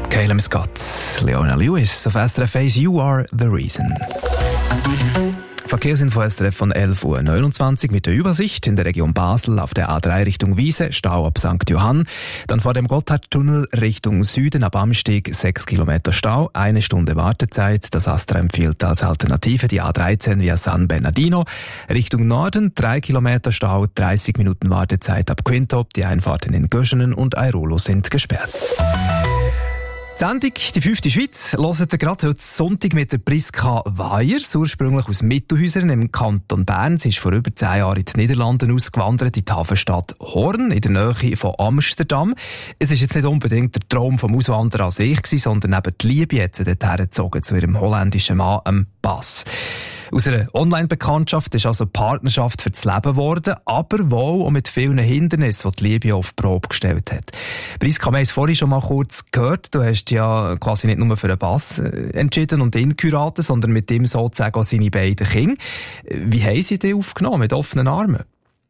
Caleb Scott, Leona Lewis auf SRF 1, You Are the Reason. Verkehrsinfo SRF von 11.29 Uhr mit der Übersicht in der Region Basel auf der A3 Richtung Wiese, Stau ab St. Johann. Dann vor dem Gotthardtunnel Richtung Süden ab Amsteg 6 Kilometer Stau, 1 Stunde Wartezeit. Das ASTRA empfiehlt als Alternative die A13 via San Bernardino. Richtung Norden 3 Kilometer Stau, 30 Minuten Wartezeit ab Quintop. Die Einfahrten in Göschenen und Airolo sind gesperrt. Die Sendung «Die 5. Schweiz» hört ihr gerade heute Sonntag mit der Priska Weyers, ursprünglich aus Mittelhäusern im Kanton Bern. Sie ist vor über 10 Jahren in die Niederlande ausgewandert, in die Hafenstadt Hoorn, in der Nähe von Amsterdam. Es ist jetzt nicht unbedingt der Traum vom Auswandern an sich gewesen, sondern eben die Liebe jetzt dorthin gezogen zu ihrem holländischen Mann, Bas. Aus einer Online-Bekanntschaft ist also Partnerschaft für das Leben geworden, aber wohl auch mit vielen Hindernissen, die die Liebe auf die Probe gestellt hat. Priska, wir haben es vorhin schon mal kurz gehört, du hast ja quasi nicht nur für den Bass entschieden und ihn geheiratet, sondern mit ihm sozusagen auch seine beiden Kinder. Wie haben sie dich aufgenommen, mit offenen Armen?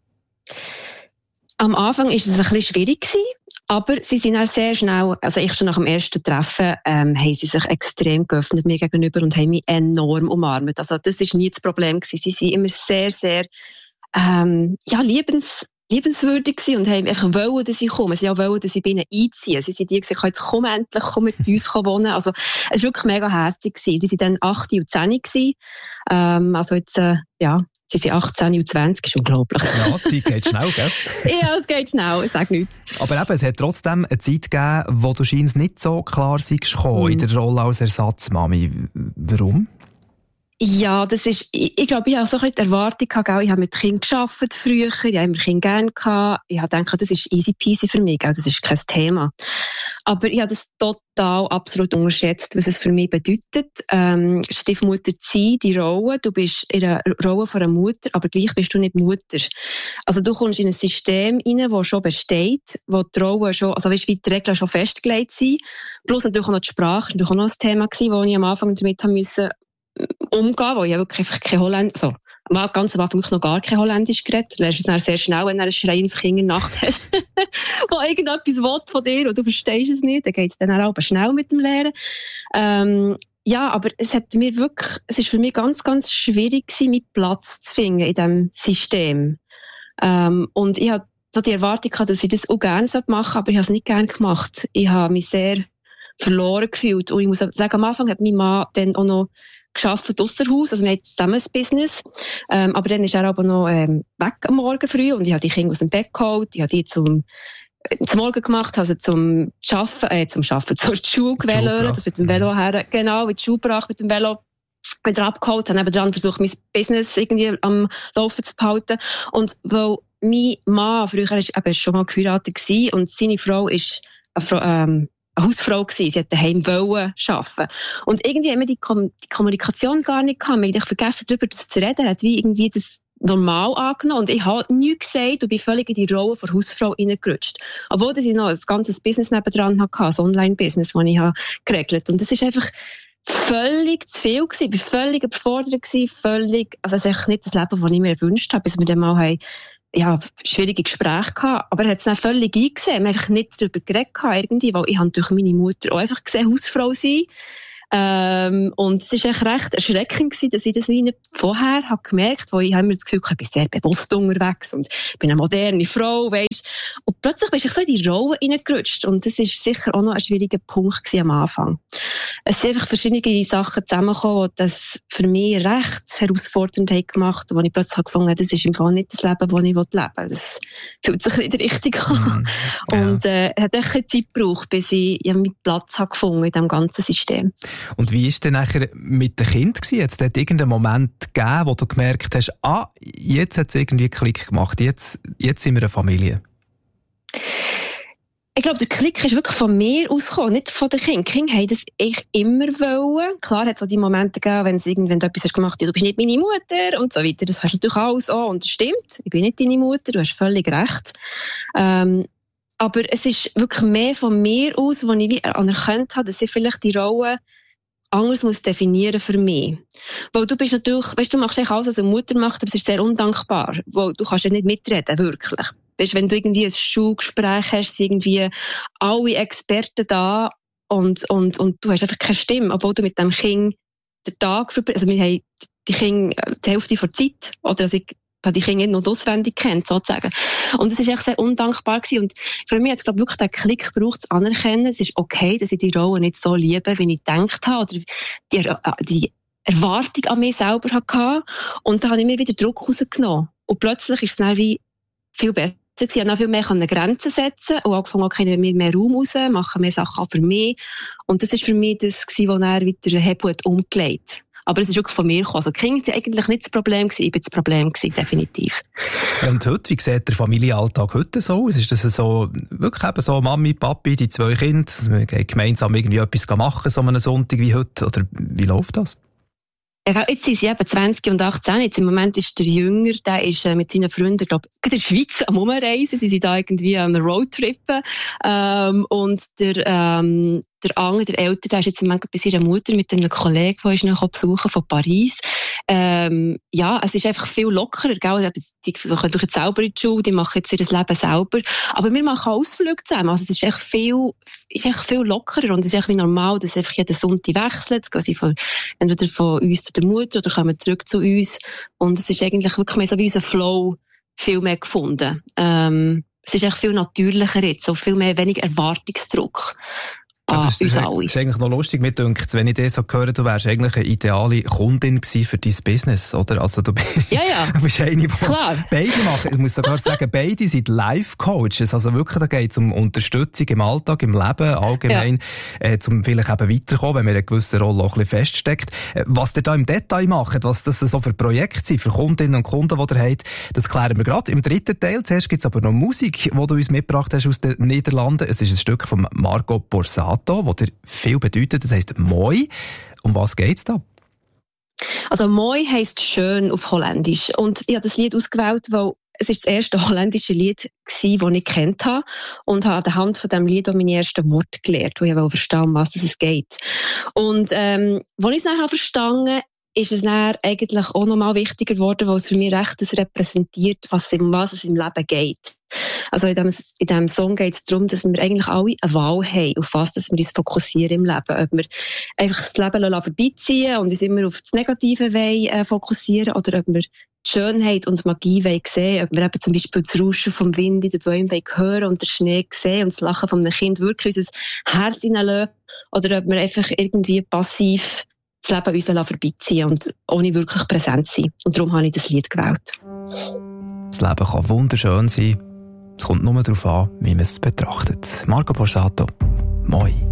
Am Anfang war es ein bisschen schwierig gewesen. Aber sie sind auch sehr schnell, also ich schon nach dem ersten Treffen, haben sie sich extrem geöffnet mir gegenüber und haben mich enorm umarmt. Also das war nie das Problem gewesen. Sie sind immer sehr, sehr, liebenswürdig gewesen und haben einfach wollen, dass ich komme. Sie auch wollen, dass ich bei ihnen einziehe. Sie sind die gesagt, jetzt komm endlich, komm mit uns wohnen. Also es war wirklich mega herzig gewesen. Die waren dann 8 und 10 gewesen. Also jetzt, sie sind 18 und 20, ist unglaublich. Ja, die Zeit geht schnell, gell? Ja, es geht schnell, ich sage nichts. Aber eben, es hat trotzdem eine Zeit gegeben, wo du scheinst nicht so klar seist gekommen in der Rolle als Ersatzmami. Warum? Ja, das ist, ich glaube, ich habe so ein bisschen die Erwartung gehabt, ich habe mit Kindern gearbeitet früher, ich habe immer Kinder gerne gehabt, ich habe gedacht, das ist easy peasy für mich, das ist kein Thema. Aber ich habe das total absolut unterschätzt, was es für mich bedeutet, Stiefmutter zu sein, die Rolle, du bist in der Rolle von einer Mutter, aber gleich bist du nicht Mutter. Also du kommst in ein System rein, das schon besteht, wo die Rollen schon, also weißt, wie die Regeln schon festgelegt sind, plus natürlich auch noch die Sprache, das war natürlich auch noch ein Thema gewesen, wo ich am Anfang damit haben müssen, umgehen, wo ich wirklich einfach kein Holländisch, also ganz am Anfang noch gar kein Holländisch geredet. Du lernst es dann sehr schnell, wenn du ein schreiendes Kind in der Nacht hast, wo irgendetwas will von dir und du verstehst es nicht, dann geht es dann auch schnell mit dem Lernen. Aber es ist für mich ganz, ganz schwierig gewesen, meinen Platz zu finden in diesem System. Und ich hatte so die Erwartung gehabt, dass ich das auch gerne machen sollte, aber ich habe es nicht gerne gemacht. Ich habe mich sehr verloren gefühlt und ich muss sagen, am Anfang hat mein Mann dann auch noch gearbeitet ausser Haus, also wir haben zusammen ein Business, aber dann ist er aber noch weg am Morgen früh und ich habe die Kinder aus dem Bett geholt, ich habe die zum Morgen gemacht, also zur Schule gewählt, das mit dem Velo her, genau, mit der Schule gebracht, mit dem Velo wieder abgeholt, habe nebenan versucht, mein Business irgendwie am Laufen zu behalten und weil mein Mann früher ist eben schon mal geheiratet gewesen und seine Frau ist eine Hausfrau gewesen. Sie hat daheim wollen arbeiten. Und irgendwie haben wir die Kommunikation gar nicht gehabt. Wir haben vergessen, darüber zu reden. Er hat wie irgendwie das normal angenommen. Und ich habe nichts gesagt und bin völlig in die Rolle von Hausfrau reingerutscht. Obwohl ich noch ein ganzes Business nebendran hatte, ein Online-Business, das ich geregelt habe. Und das ist einfach völlig zu viel gewesen. Ich war völlig überfordert gewesen, also es ist eigentlich nicht das Leben, das ich mir erwünscht habe, bis wir dann mal schwierige Gespräche gehabt, aber er hat es dann völlig eingesehen. Wir haben einfach nicht darüber geredet irgendwie, weil ich habe durch meine Mutter auch einfach gesehen, Hausfrau sein. Und es war echt recht erschreckend gewesen, dass ich das wie nicht vorher habe gemerkt, weil ich habe mir das Gefühl, ich bin sehr bewusst unterwegs und bin eine moderne Frau, weisst. Und plötzlich bin ich so in die Rolle reingerutscht und das war sicher auch noch ein schwieriger Punkt gewesen am Anfang. Es sind einfach verschiedene Sachen zusammengekommen, die das für mich recht herausfordernd haben gemacht, wo ich plötzlich gefunden habe, das ist im Fall nicht das Leben, das ich leben will. Das fühlt sich nicht richtig an. Und es hat echt Zeit gebraucht, bis ich meinen Platz habe gefunden in diesem ganzen System. Und wie war es denn nachher mit dem Kind gewesen? Jetzt hat es irgendeinen Moment gegeben, wo du gemerkt hast, jetzt hat es irgendwie Klick gemacht, jetzt sind wir eine Familie? Ich glaube, der Klick ist wirklich von mir ausgekommen, nicht von den Kindern. Die Kinder haben das echt immer wollen. Klar hat es auch die Momente gegeben, wenn du etwas hast gemacht hast, du bist nicht meine Mutter und so weiter. Das hast du natürlich alles auch und das stimmt. Ich bin nicht deine Mutter, du hast völlig recht. Aber es ist wirklich mehr von mir aus, wo ich wie anerkannt habe, dass ich vielleicht die Rolle anders muss definieren für mich. Weil du bist natürlich, weißt du, machst eigentlich alles, was eine Mutter macht, aber es ist sehr undankbar. Weil du kannst ja nicht mitreden, wirklich. Weißt, wenn du irgendwie ein Schulgespräch hast, sind irgendwie alle Experten da und du hast einfach keine Stimme, obwohl du mit dem Kind den Tag also wir haben die Kinder die Hälfte der Zeit, oder also ich habe die Kinder nicht noch auswendig kennt, sozusagen. Und es ist echt sehr undankbar gewesen. Und für mich hat es, glaube ich, wirklich den Klick gebraucht, zu anerkennen, es ist okay, dass ich die Rolle nicht so liebe, wie ich gedacht habe, oder die Erwartung an mich selber hatte. Und da habe ich mir wieder Druck rausgenommen. Und plötzlich ist es dann wie viel besser. Ich konnte noch viel mehr Grenzen setzen und angefangen, okay, nehmen wir mehr Raum raus, machen mehr Sachen auch für mich. Und das war für mich das, was er wieder einen Hebel umgelegt hat. Aber es ist wirklich von mir gekommen. Also, die Kinder waren eigentlich nicht das Problem gewesen, ich bin das Problem gewesen, definitiv. Und heute, wie sieht der Familienalltag heute so aus? Ist das so, wirklich eben so Mami, Papi, die 2 Kinder, wir gehen gemeinsam irgendwie etwas machen, so einen Sonntag wie heute, oder wie läuft das? Ja, jetzt sind sie eben 20 und 18. Jetzt im Moment ist der Jünger, der ist mit seinen Freunden, glaube ich, in der Schweiz am Umreisen. Die sind da irgendwie am Roadtrippen. Und der andere, der Ältere, der ist jetzt im Moment bei seiner Mutter mit einem Kollegen, der ist noch besuchen von Paris. Ja, es ist einfach viel lockerer, gell? Die können doch jetzt selber in die Schule, die machen jetzt ihr Leben selber. Aber wir machen Ausflüge zusammen. Also es ist echt viel lockerer und es ist echt wie normal, dass einfach jeden Sonntag wechselt. Jetzt gehen sie entweder von uns zu der Mutter oder kommen zurück zu uns. Und es ist eigentlich wirklich mehr so wie unser Flow viel mehr gefunden. Es ist echt viel natürlicher jetzt, so viel mehr wenig Erwartungsdruck. Das ist eigentlich noch lustig, mir dünkt, wenn ich das so höre, du wärst eigentlich eine ideale Kundin gewesen für dein Business, oder? Also du bist, du bist eine, die beide machen. Ich muss sogar sagen, beide sind Life-Coaches. Also wirklich, da geht es um Unterstützung im Alltag, im Leben, allgemein, zum vielleicht eben weiterkommen, wenn man in einer gewissen Rolle auch ein bisschen feststeckt. Was ihr da im Detail macht, was das so für Projekte sind, für Kundinnen und Kunden, die ihr habt, das klären wir gerade im 3. Teil. Zuerst gibt es aber noch Musik, die du uns mitgebracht hast aus den Niederlanden. Es ist ein Stück von Marco Borsato, das dir viel bedeutet, das heisst Moi. Um was geht's da? Also Moi heisst schön auf Holländisch. Und ich habe das Lied ausgewählt, weil es ist das erste holländische Lied war, das ich kennt habe. Und habe anhand von diesem Lied auch meine ersten Worte gelernt, wo ich verstehen, um was es geht. Und als ich es dann verstanden habe, ist es dann eigentlich auch nochmal wichtiger geworden, weil es für mich recht repräsentiert, um was es im Leben geht. Also in diesem Song geht es darum, dass wir eigentlich alle eine Wahl haben, auf was dass wir uns fokussieren im Leben. Ob wir einfach das Leben vorbeiziehen und uns immer auf das Negative fokussieren oder ob wir die Schönheit und Magie sehen, ob wir eben zum Beispiel das Rauschen vom Wind in den Bäumen hören und den Schnee sehen und das Lachen von einem Kind wirklich unser Herz hineinlassen oder ob wir einfach irgendwie passiv das Leben uns vorbeiziehen und ohne wirklich präsent sein. Und darum habe ich das Lied gewählt. Das Leben kann wunderschön sein. Es kommt nur darauf an, wie man es betrachtet. Marco Borsato, Moi.